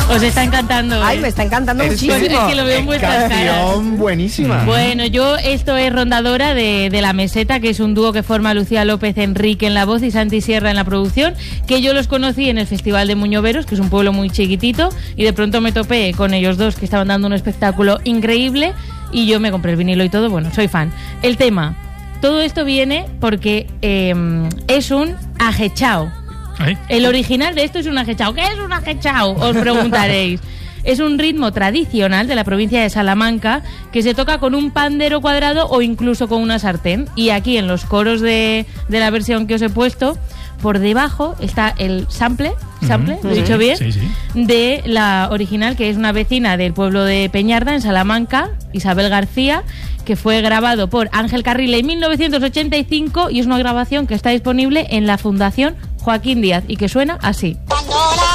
Os está encantando. Ay, me está encantando muchísimo. Es que lo veo en vuestras caras. Buenísima. Bueno, esto es Rondadora de La Meseta, que es un dúo que forma Lucía López Enrique en la voz y Santi Sierra en la producción, que yo los conocí en el Festival de Muñoveros, que es un pueblo muy chiquitito, y de pronto me topé con ellos dos que estaban dando un espectáculo increíble y yo me compré el vinilo y todo. Bueno, soy fan. El tema, todo esto viene porque es un ajechao. ¿Ay? El original de esto es un ajechao. ¿Qué es un ajechao? Os preguntaréis. Es un ritmo tradicional de la provincia de Salamanca que se toca con un pandero cuadrado o incluso con una sartén. Y aquí en los coros de la versión que os he puesto, por debajo está el sample, ¿lo he dicho bien? Sí, sí. De la original, que es una vecina del pueblo de Peñarda, en Salamanca, Isabel García, que fue grabado por Ángel Carrile en 1985 y es una grabación que está disponible en la Fundación Joaquín Díaz y que suena así. Cuando la